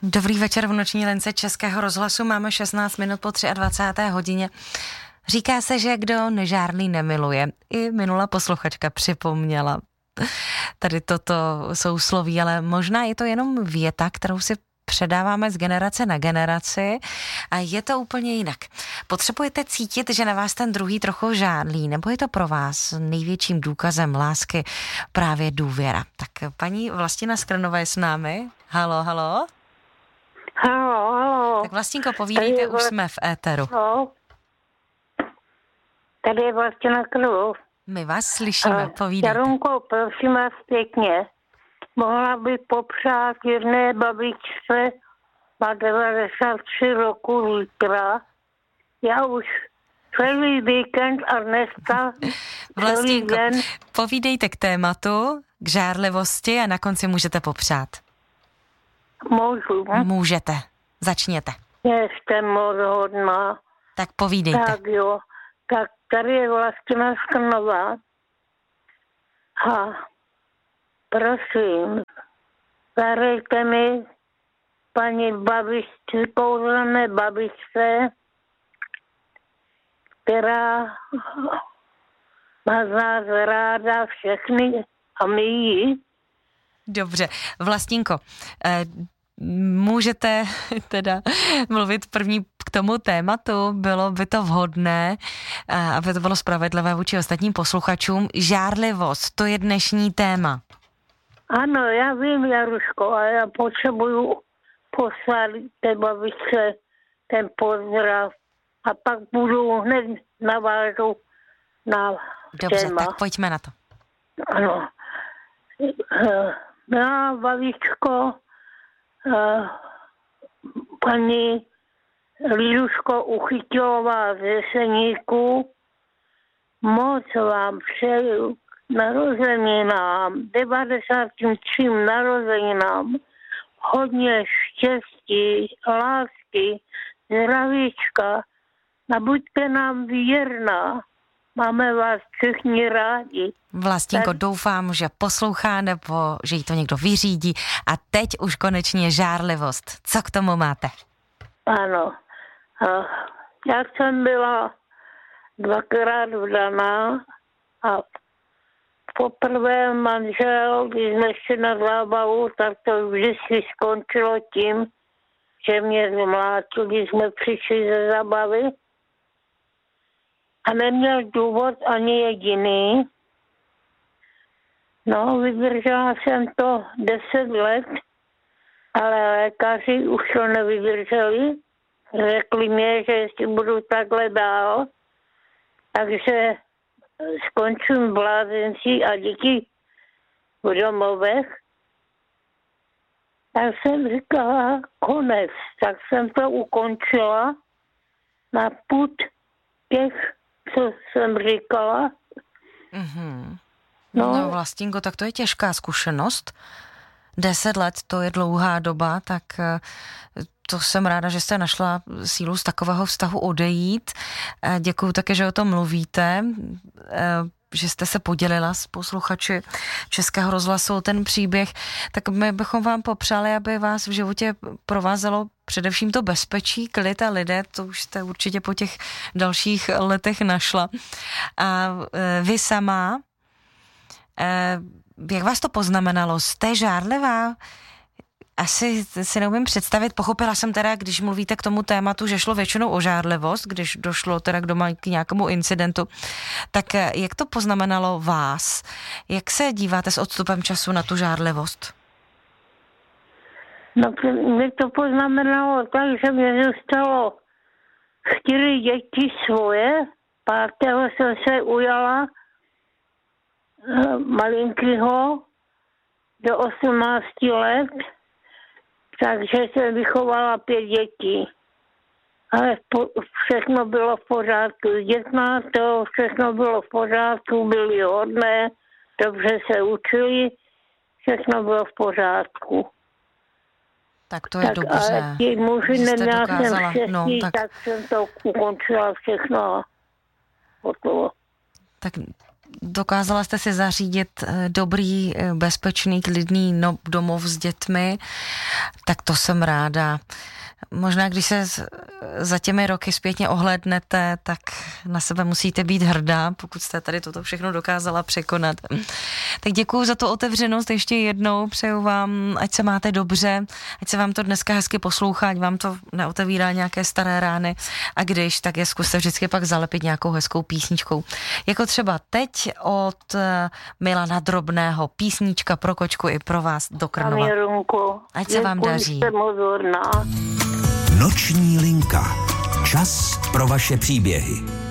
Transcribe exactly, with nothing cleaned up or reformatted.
Dobrý večer v noční lince Českého rozhlasu. Máme šestnáct minut po dvacáté třetí hodině. Říká se, že kdo nežárlí nemiluje. I minulá posluchačka připomněla tady toto sousloví, ale možná je to jenom věta, kterou si předáváme z generace na generaci a je to úplně jinak. Potřebujete cítit, že na vás ten druhý trochu žárlí, nebo je to pro vás největším důkazem lásky právě důvěra? Tak paní Vlastina Skrnová je s námi. Halo, halo. Halo, halo. Tak Vlastínko, povídejte, už jsme v éteru. No. Tady je Vlastina Skrnová. My vás slyšíme, povídejte. Jarunko, prosím vás pěkně, mohla by popřát jedné babičce, má devadesát tři roku zítra. Já už celý víkend a dneska Vlastínko, den... povídejte k tématu, k žárlivosti a na konci můžete popřát. Můžu, hm? Můžete, začněte. Jste moc hodná. Tak povídejte. Tak jo, tak tady je Vlastina Skrnová. A prosím, zahrajte mi paní babičce, kouzelné babičce, která má z nás ráda všechny a my ji. Dobře, Vlastínko, eh, můžete teda mluvit první k tomu tématu, bylo by to vhodné, eh, aby to bylo spravedlivé vůči ostatním posluchačům. Žárlivost, to je dnešní téma. Ano, já vím, Jaruško, a já potřebuju poslat té babičce ten pozdrav a pak budu hned navážu na Dobře, téma. tak pojďme na to. Ano. Milá babičko, paní Liduško Uchytilová z Jeseníku, moc vám přeju narozeninám, devadesátým třím narozeninám, hodně štěstí, lásky, zdravíčka a buďte nám věrná. Máme vás všichni rádi. Vlastínko, tak... doufám, že poslouchá nebo že jí to někdo vyřídí. A teď už konečně žárlivost. Co k tomu máte? Ano. Já jsem byla dvakrát vdaná a poprvé manžel, když jsme šli na zábavu, tak to vždycky skončilo tím, že mě zmlátil, když jsme přišli ze zábavy. A neměl důvod ani jediný. No, vydržela jsem to deset let, ale lékaři už to nevydrželi. Řekli mě, že jestli budu takhle dál, takže skončím v blázenci a děti v domovech. Tak jsem říkala konec. Tak jsem to ukončila na put těch, co jsem říkala. Mm-hmm. No, no Vlastínko, tak to je těžká zkušenost. Deset let, to je dlouhá doba, tak to jsem ráda, že jste našla sílu z takového vztahu odejít. Děkuju také, že o tom mluvíte, že jste se podělila s posluchači Českého rozhlasu o ten příběh. Tak my bychom vám popřáli, aby vás v životě provázelo především to bezpečí, klid a lidé, to už jste určitě po těch dalších letech našla. A vy sama, jak vás to poznamenalo? Jste žárlivá? Asi si neumím představit, pochopila jsem teda, když mluvíte k tomu tématu, že šlo většinou o žárlivost, když došlo teda k doma k nějakému incidentu, tak jak to poznamenalo vás? Jak se díváte s odstupem času na tu žárlivost? No, mě to poznamenalo tak, že mě zůstalo čtyři děti svoje, pátého jsem se ujala malinkýho do osmnácti let, takže jsem vychovala pět dětí. Ale všechno bylo v pořádku. S dětma to všechno bylo v pořádku, byli hodné, dobře se učili, všechno bylo v pořádku. Tak to je tak, dobře. Ale ti muži neměla jsem štěstí, no, tak... tak jsem to ukončila všechno. Hotovo. Tak dokázala jste si zařídit dobrý, bezpečný, klidný no, domov s dětmi, tak to jsem ráda. Možná, když se za těmi roky zpětně ohlédnete, tak na sebe musíte být hrdá, pokud jste tady toto všechno dokázala překonat. Tak děkuju za tu otevřenost ještě jednou, přeju vám, ať se máte dobře, ať se vám to dneska hezky poslouchá, ať vám to neotevírá nějaké staré rány a když, tak je zkuste vždycky pak zalepit nějakou hezkou písničkou. Jako třeba teď od Milana Drobného, písnička pro kočku i pro vás do Krnova. Ať se vám daří. Noční linka. Čas pro vaše příběhy.